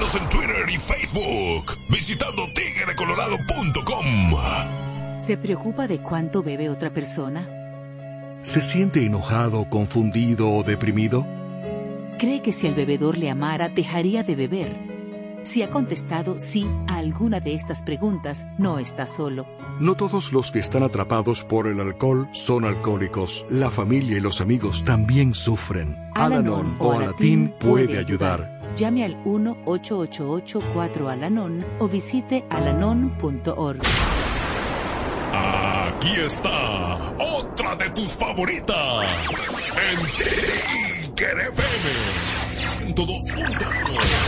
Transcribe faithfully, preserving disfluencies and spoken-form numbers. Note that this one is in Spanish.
Síguenos en Twitter y Facebook visitando tigre colorado punto com. ¿Se preocupa de cuánto bebe otra persona? ¿Se siente enojado, confundido o deprimido? ¿Cree que si el bebedor le amara, dejaría de beber? Si ha contestado sí a alguna de estas preguntas, no está solo. No todos los que están atrapados por el alcohol son alcohólicos. La familia y los amigos también sufren. Al-Anon o Alatín puede ayudar. Llame al uno ocho ocho ocho cuatro Al-Anon o visite alanon punto org. Aquí está otra de tus favoritas. En Tigre F M ciento dos punto uno.